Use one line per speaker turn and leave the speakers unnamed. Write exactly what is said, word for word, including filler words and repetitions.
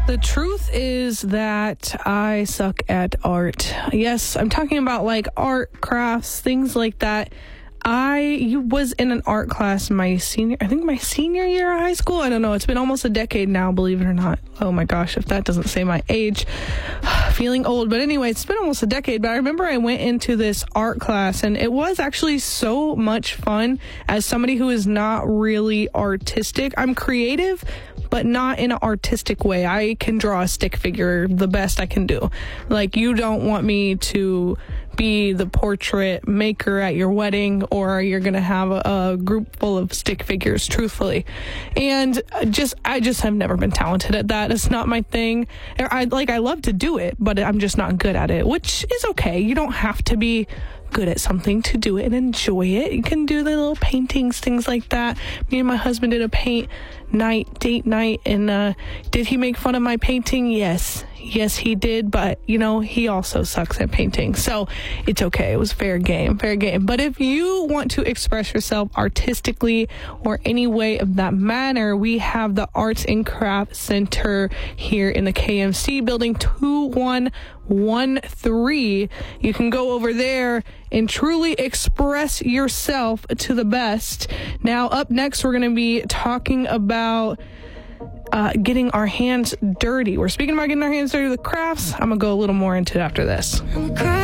The truth is that I suck at art. Yes, I'm talking about like art, crafts, things like that. I was in an art class my senior, I think my senior year of high school. I don't know. It's been almost a decade now, believe it or not. Oh my gosh, if that doesn't say my age, feeling old. But anyway, it's been almost a decade. But I remember I went into this art class and it was actually so much fun as somebody who is not really artistic. I'm creative, but not in an artistic way. I can draw a stick figure the best I can do. Like, you don't want me to be the portrait maker at your wedding, or you're gonna have a, a group full of stick figures, truthfully. And just I just have never been talented at that. It's not my thing. I like I love to do it, but I'm just not good at it, which is okay. You don't have to be good at something to do it and enjoy it. You can do the little paintings, things like that. Me and my husband did a paint night, date night, and uh, did he make fun of my painting? Yes. Yes, he did, but, you know, he also sucks at painting, so it's okay. It was fair game, fair game. But if you want to express yourself artistically or any way of that manner, we have the Arts and Crafts Center here in the K M C building, two one one three. You can go over there and truly express yourself to the best. Now, up next, we're going to be talking about Uh, getting our hands dirty. We're speaking about getting our hands dirty with crafts. I'm going to go a little more into it after this.